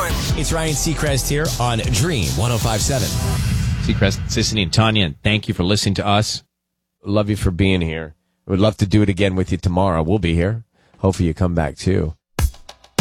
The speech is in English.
doing? It's Ryan Seacrest here on Dream 105.7. Seacrest, Sissany, and Tanya, thank you for listening to us. Love you for being here. Would love to do it again with you tomorrow. We'll be here. Hopefully you come back too.